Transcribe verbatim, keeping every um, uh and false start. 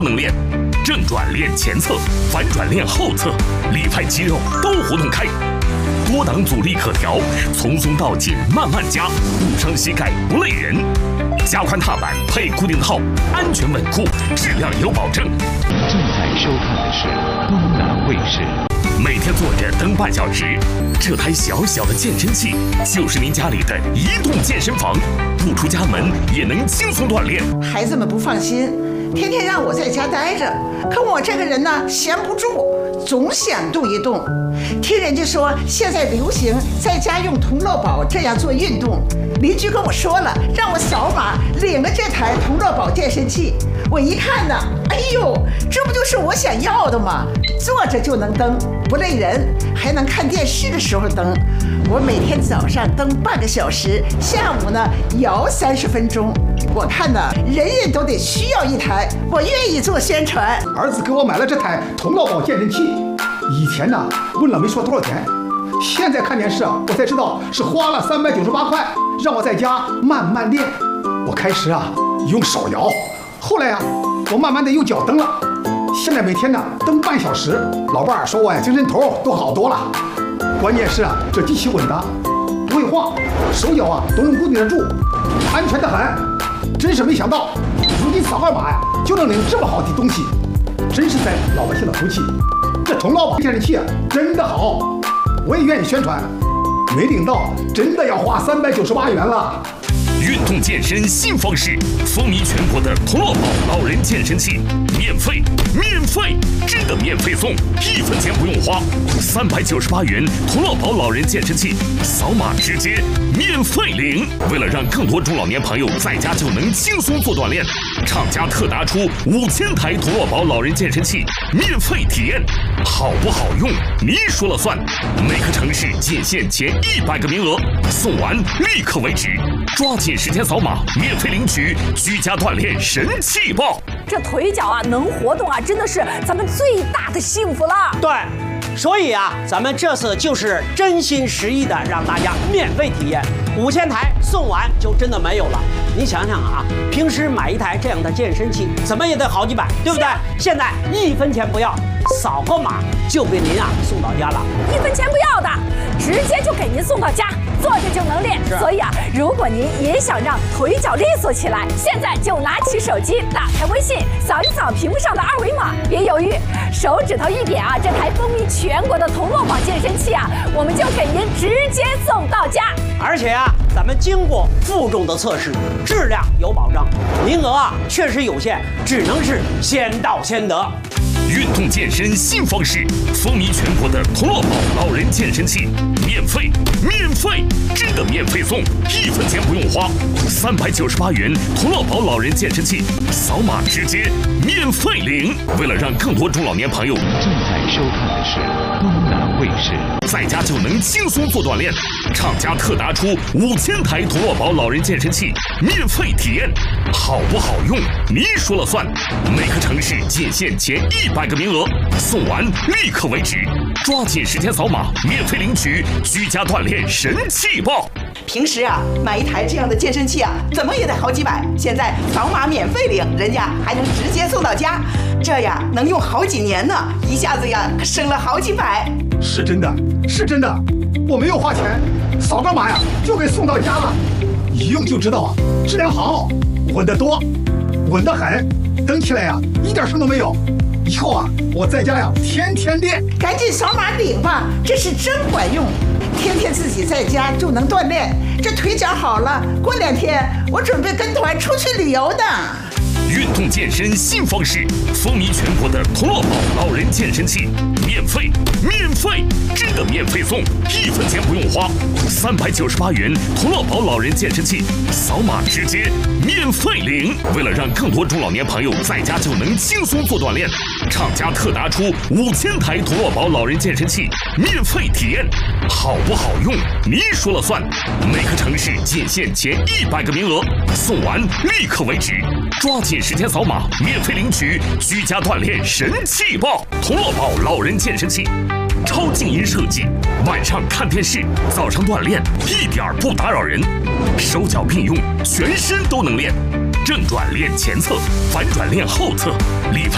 能练，正转练前侧，反转练后侧，里派肌肉都活动开。多档阻力可调，从松到紧慢慢加，不伤膝盖不累人。加宽踏板配固定套，安全稳固，质量有保证。 正在收看的是东南卫视。 每天坐着蹬半小时，这台小小的健身器就是您家里的移动健身房，不出家门也能轻松锻炼。 孩子们不放心，天天让我在家待着，可我这个人呢，闲不住，总想动一动。听人家说现在流行在家用同乐宝这样做运动，邻居跟我说了，让我扫码领了这台同乐宝健身器。我一看呢，哎呦，这不就是我想要的吗？坐着就能蹬，不累人，还能看电视的时候蹬。我每天早上蹬半个小时，下午呢摇三十分钟。我看呢，人人都得需要一台，我愿意做宣传。 儿子给我买了这台同乐宝健身器，以前呢问了没说多少钱，现在看电视啊，我才知道是花了三百九十八块，让我在家慢慢练。我开始啊用手摇，后来啊我慢慢的用脚蹬了，现在每天呢蹬半小时。老伴儿说我呀精神头都好多了。关键是啊这机器稳当，不会晃，手脚啊都能固定得住，安全的很。真是没想到，如今扫二码呀就能领这么好的东西，真是在老百姓的福气。这同乐宝健身器啊真的好，我也愿意宣传。没领到真的要花三百九十八元了。 运动健身新方式，风靡全国的同乐宝老人健身器，免费，免费，真的免费送，一分钱不用花，三百九十八元同乐宝老人健身器，扫码直接免费领。为了让更多中老年朋友在家就能轻松做锻炼，厂家特拿出五千台同乐宝老人健身器免费体验，好不好用您说了算。每个城市仅限前一百个名额，送完立刻为止，抓紧时间扫码免费领取居家锻炼神器报。 这腿脚啊能活动啊，真的是咱们最大的幸福了。 对，所以啊，咱们这次就是真心实意的让大家免费体验，五千台送完就真的没有了。你想想啊，平时买一台这样的健身器，怎么也得好几百，对不对？现在一分钱不要，扫个码就给您啊送到家了， 一分钱不要的，直接就给您送到家，坐着就能练。所以啊，如果您也想让腿脚利索起来，现在就拿起手机，打开微信，扫一扫屏幕上的二维码，别犹豫，手指头一点啊，这台风靡全国的同乐宝健身器啊，我们就给您直接送到家。 而且啊，咱们经过负重的测试，质量有保障，名额啊确实有限，只能是先到先得。 运动健身新方式，风靡全国的同乐宝老人健身器，免费，免费，真的免费送，一分钱不用花，三百九十八元同乐宝老人健身器，扫码直接免费领。为了让更多中老年朋友正在收看的是东南卫视， 在家就能轻松做锻炼，厂家特拿出五千台同乐宝老人健身器免费体验，好不好用您说了算。每个城市仅限前一百个名额，送完立刻为止，抓紧时间扫码免费领取居家锻炼神器报。 平时啊买一台这样的健身器啊怎么也得好几百，现在扫码免费领，人家还能直接送到家，这呀能用好几年呢，一下子呀省了好几百。 是真的，是真的，我没有花钱，扫个码呀就给送到家了，一用就知道啊，质量好，稳得多，稳得很，蹬起来呀一点声都没有。以后啊我在家呀天天练。 赶紧扫码领吧，这是真管用，天天自己在家就能锻炼，这腿脚好了，过两天我准备跟团出去旅游的。 运动健身新方式，风靡全国的同乐宝老人健身器，免费，免费，真的免费送，一分钱不用花，三百九十八元同乐宝老人健身器，扫码直接免费领。为了让更多中老年朋友在家就能轻松做锻炼，厂家特拿出五千台同乐宝老人健身器免费体验，好不好用您说了算。每个城市仅限前一百个名额，送完立刻为止，抓紧时间扫码免费领取居家锻炼神器报。同乐宝老人健身器，超静音设计，晚上看电视，早上锻炼，一点不打扰人，手脚并用，全身都能练，正转练前侧，反转练后侧，里派